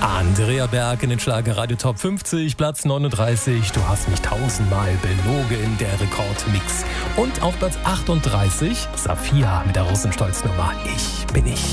Andrea Berg in den Schlagerradio Top 50, Platz 39. Du hast mich tausendmal belogen, der Rekordmix. Und auf Platz 38 Safia mit der Russenstolznummer Ich bin ich.